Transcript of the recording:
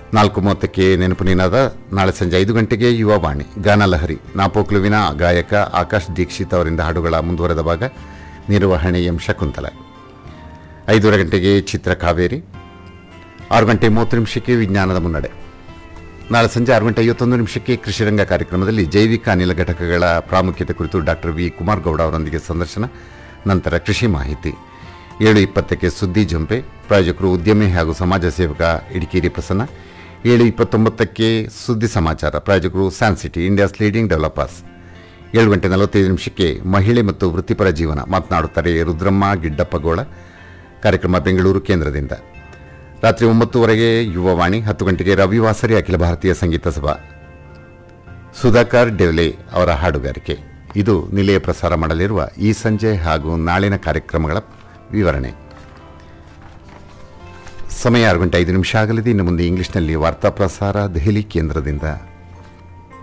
4:30ಕ್ಕೆ ನೆನಪು ನಿನಾದ. ನಾಳೆ ಸಂಜೆ 5 ಗಂಟೆಗೆ ಯುವವಾಣಿ ಗಾನಲಹರಿ. ನಾಪೋಕ್ಲುವಿನ ಗಾಯಕ ಆಕಾಶ್ ದೀಕ್ಷಿತ್ ಅವರಿಂದ ಹಾಡುಗಳ ಮುಂದುವರೆದ ಭಾಗ. ನಿರ್ವಹಣೆ ಎಂ ಶಕುಂತಲ. 5:30 ಗಂಟೆಗೆ ಚಿತ್ರ ಕಾವೇರಿ. 6:30 ವಿಜ್ಞಾನದ ಮುನ್ನಡೆ. ನಾಳೆ ಸಂಜೆ 6:51 ಕೃಷಿರಂಗ ಕಾರ್ಯಕ್ರಮದಲ್ಲಿ ಜೈವಿಕ ಅನಿಲ ಘಟಕಗಳ ಪ್ರಾಮುಖ್ಯತೆ ಕುರಿತು ಡಾಕ್ಟರ್ ವಿ ಕುಮಾರ್ ಗೌಡ ಅವರೊಂದಿಗೆ ಸಂದರ್ಶನ. ನಂತರ ಕೃಷಿ ಮಾಹಿತಿ. 7:20ಕ್ಕೆ ಸುದ್ದಿ ಜಂಪೆ. ಪ್ರಾಯೋಜಕರು ಉದ್ಯಮಿ ಹಾಗೂ ಸಮಾಜ ಸೇವಕ ಇಡಿಕೇರಿ ಪ್ರಸನ್ನ. 7:29ಕ್ಕೆ ಸುದ್ದಿ ಸಮಾಚಾರ. ಪ್ರಾಯೋಜಕರು ಸ್ಯಾನ್ಸಿಟಿ, ಇಂಡಿಯಾಸ್ ಲೀಡಿಂಗ್ ಡೆವಲಪರ್ಸ್. 7:45 ಮಹಿಳೆ ಮತ್ತು ವೃತ್ತಿಪರ ಜೀವನ ಮಾತನಾಡುತ್ತಾರೆ ರುದ್ರಮ್ಮ ಗಿಡ್ಡಪ್ಪಗೋಳ. ಕಾರ್ಯಕ್ರಮ ಬೆಂಗಳೂರು ಕೇಂದ್ರದಿಂದ. ರಾತ್ರಿ 9:00 ಯುವವಾಣಿ. 10 ಗಂಟೆಗೆ ರವಿವಾಸರಿ ಅಖಿಲ ಭಾರತೀಯ ಸಂಗೀತ ಸಭಾ. ಸುಧಾಕರ್ ಡೆವ್ಲೆ ಅವರ ಹಾಡುಗಾರಿಕೆ. ಇದು ನಿಲಯ ಪ್ರಸಾರ ಮಾಡಲಿರುವ ಈ ಸಂಜೆ ಹಾಗೂ ನಾಳಿನ ಕಾರ್ಯಕ್ರಮಗಳ ವಿವರಣೆ. ಸಮಯ 6:05 ಆಗಲಿದೆ. ಇನ್ನು ಮುಂದೆ ಇಂಗ್ಲಿಷ್ನಲ್ಲಿ ವಾರ್ತಾ ಪ್ರಸಾರ ದೆಹಲಿ ಕೇಂದ್ರದಿಂದ.